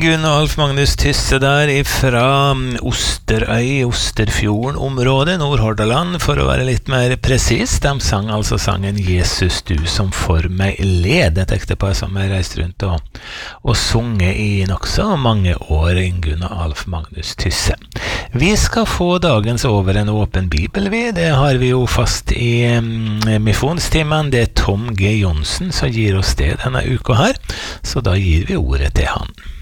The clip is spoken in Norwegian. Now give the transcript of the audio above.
Ingunn og Alf Magnus Tysse der fra Osterøy, Osterfjorden området, Nordhordaland, for å være litt mer presis. De sang altså sangen Jesus du som for meg led, et ektepar som har reist rundt og sunget i nokså mange år, Ingunn og Alf Magnus Tysse. Vi skal få dagens Over en åpen bibel, det har vi jo fast i misjonstimen. Det Tom G. Jonsen som gir oss det denne uka her, så da gir vi ordet til han.